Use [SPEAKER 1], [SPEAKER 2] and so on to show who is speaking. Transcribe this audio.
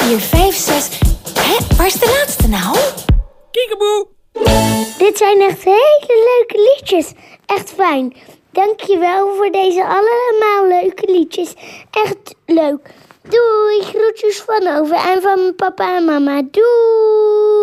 [SPEAKER 1] 4, 5, 6. Hé, waar is de laatste nou?
[SPEAKER 2] Kiekeboe.
[SPEAKER 3] Dit zijn echt hele leuke liedjes. Echt fijn. Dankjewel voor deze allemaal leuke liedjes. Echt leuk. Doei, groetjes van Ove en van papa en mama. Doei.